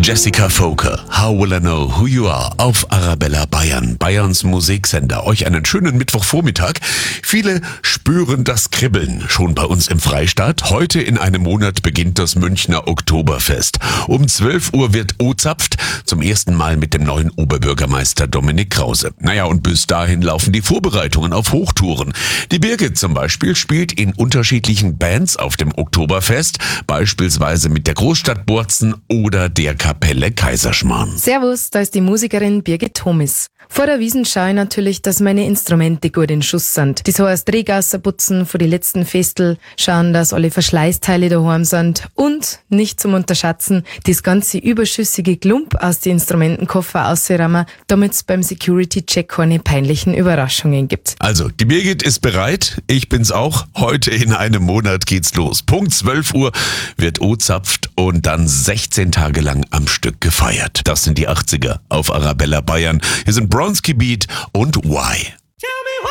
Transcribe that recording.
Jessica Foker, How Will I Know Who You Are auf Arabella Bayern, Bayerns Musiksender. Euch einen schönen Mittwochvormittag. Viele spüren das Kribbeln schon bei uns im Freistaat. Heute in einem Monat beginnt das Münchner Oktoberfest. Um 12 Uhr wird O-zapft, zum ersten Mal mit dem neuen Oberbürgermeister Dominik Krause. Naja, und bis dahin laufen die Vorbereitungen auf Hochtouren. Die Birgit zum Beispiel spielt in unterschiedlichen Bands auf dem Oktoberfest, beispielsweise mit der Großstadt Bozen oder der Kapelle Kaiserschmarrn. Servus, da ist die Musikerin Birgit Thomis. Vor der Wiesn schaue ich natürlich, dass meine Instrumente gut in Schuss sind. Das heißt, Drehgasser putzen vor die letzten Festel, schauen, dass alle Verschleißteile daheim sind und, nicht zum Unterschätzen, das ganze überschüssige Klump aus den Instrumentenkoffer auszuräumen, damit es beim Security-Check keine peinlichen Überraschungen gibt. Also, die Birgit ist bereit, ich bin's auch. Heute in einem Monat geht's los. Punkt 12 Uhr wird O-zapft und dann 16 Tage lang am Stück gefeiert. Das sind die 80er auf Arabella Bayern. Hier sind Bronski Beat und Why.